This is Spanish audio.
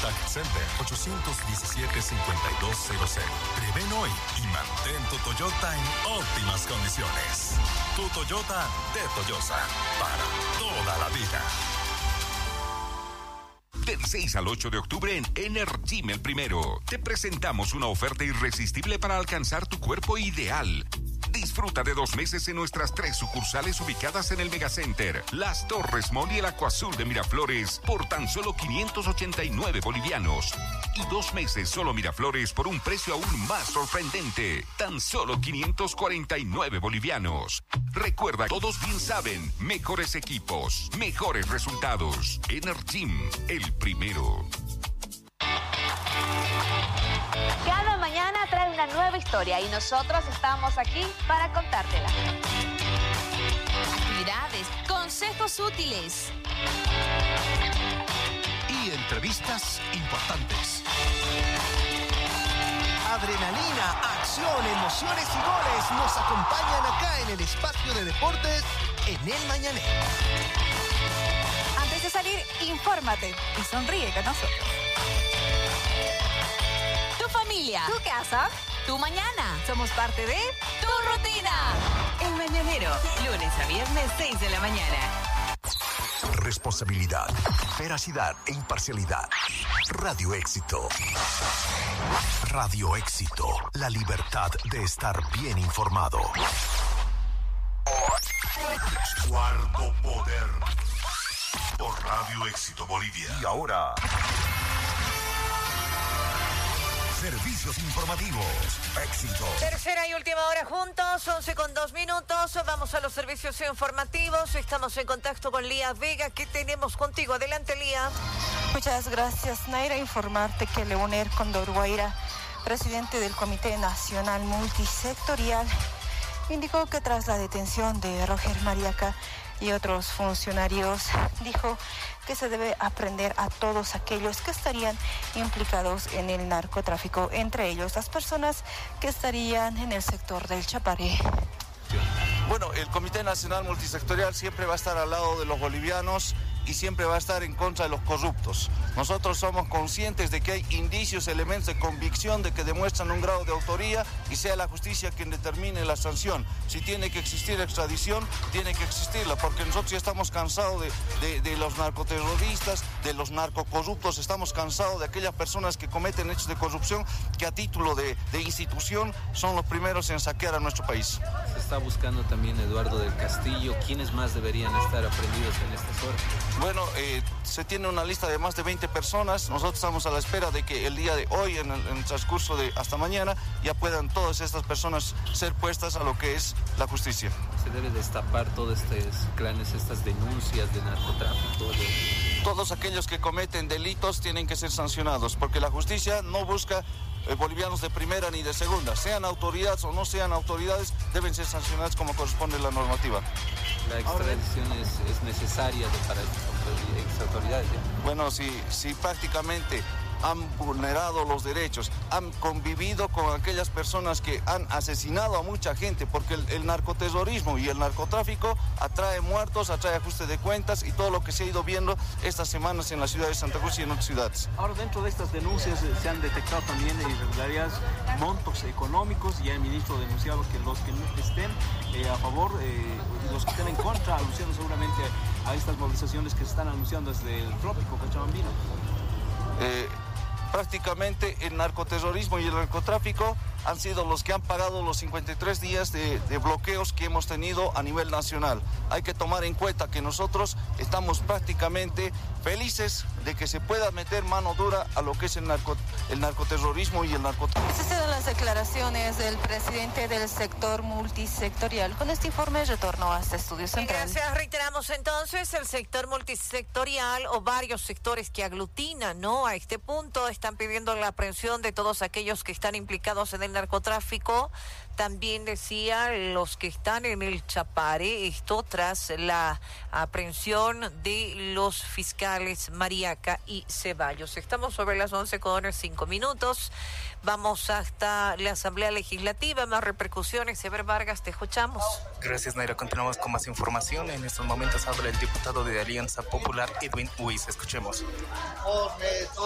Contact Center 817-5200. Preven hoy y mantén tu Toyota en óptimas condiciones. Tu Toyota de Toyosa, para toda la vida. Del 6 al 8 de octubre en Energim El Primero, te presentamos una oferta irresistible para alcanzar tu cuerpo ideal. Disfruta de 2 meses en nuestras 3 sucursales ubicadas en el Megacenter, Las Torres Mall y el Acuazul de Miraflores por tan solo 589 bolivianos. Y 2 meses solo Miraflores por un precio aún más sorprendente, tan solo 549 bolivianos. Recuerda, todos bien saben, mejores equipos, mejores resultados. Energim, El Primero. Cada mañana trae una nueva historia y nosotros estamos aquí para contártela. Actividades, consejos útiles y entrevistas importantes. Adrenalina, acción, emociones y goles nos acompañan acá en el espacio de deportes en El Mañanero. Antes de salir, infórmate y sonríe con nosotros. Tu familia, tu casa, tu mañana. Somos parte de tu rutina. El Mañanero, lunes a viernes, 6 de la mañana. Responsabilidad, veracidad e imparcialidad. Radio Éxito. Radio Éxito, la libertad de estar bien informado. Cuarto Poder. Por Radio Éxito Bolivia. Y ahora, servicios informativos. Éxito. Tercera y última hora juntos, 11:02. Vamos a los servicios informativos. Estamos en contacto con Lía Vega. ¿Qué tenemos contigo? Adelante, Lía. Muchas gracias, Naira. Informarte que Leonel Condor Guaira, presidente del Comité Nacional Multisectorial, indicó que tras la detención de Roger Mariaca y otros funcionarios, dijo que se debe aprender a todos aquellos que estarían implicados en el narcotráfico, entre ellos las personas que estarían en el sector del Chaparé. Bueno, el Comité Nacional Multisectorial siempre va a estar al lado de los bolivianos y siempre va a estar en contra de los corruptos. Nosotros somos conscientes de que hay indicios, elementos de convicción de que demuestran un grado de autoría y sea la justicia quien determine la sanción. Si tiene que existir extradición, tiene que existirla, porque nosotros ya estamos cansados de los narcoterroristas, de los narcocorruptos, estamos cansados de aquellas personas que cometen hechos de corrupción que a título de institución son los primeros en saquear a nuestro país. Se está buscando también Eduardo del Castillo. ¿Quiénes más deberían estar aprendidos en estas horas? Bueno, se tiene una lista de más de 20 personas. Nosotros estamos a la espera de que el día de hoy, en el transcurso de hasta mañana, ya puedan todas estas personas ser puestas a lo que es la justicia. Se debe destapar todos estos clanes, estas denuncias de narcotráfico. Todos aquellos que cometen delitos tienen que ser sancionados, porque la justicia no busca bolivianos de primera ni de segunda. Sean autoridades o no sean autoridades, deben ser sancionados como corresponde la normativa. La extradición es necesaria para estas autoridades. Bueno, si prácticamente han vulnerado los derechos, han convivido con aquellas personas que han asesinado a mucha gente, porque el narcoterrorismo y el narcotráfico atrae muertos, atrae ajuste de cuentas y todo lo que se ha ido viendo estas semanas en la ciudad de Santa Cruz y en otras ciudades. Ahora, dentro de estas denuncias se han detectado también irregularidades, montos económicos, y el ministro denunciaba que los que no estén a favor, los que estén en contra, aluciando seguramente a estas movilizaciones que se están anunciando desde el trópico cachabambino. Prácticamente el narcoterrorismo y el narcotráfico han sido los que han pagado los 53 días de bloqueos que hemos tenido a nivel nacional. Hay que tomar en cuenta que nosotros estamos prácticamente felices de que se pueda meter mano dura a lo que es el narcoterrorismo y el narcotráfico. Estas son las declaraciones del presidente del sector multisectorial. Con este informe retorno a este estudio central. Gracias. Reiteramos entonces, el sector multisectorial o varios sectores que aglutinan, ¿no? A este punto están pidiendo la aprehensión de todos aquellos que están implicados en el narcotráfico. También decía los que están en el Chaparé, esto tras la aprehensión de los fiscales Mariaca y Ceballos. Estamos sobre las 11:05. Vamos hasta la Asamblea Legislativa, más repercusiones. Eber Vargas, te escuchamos. Gracias, Naira. Continuamos con más información. En estos momentos habla el diputado de Alianza Popular, Edwin Uis. Escuchemos.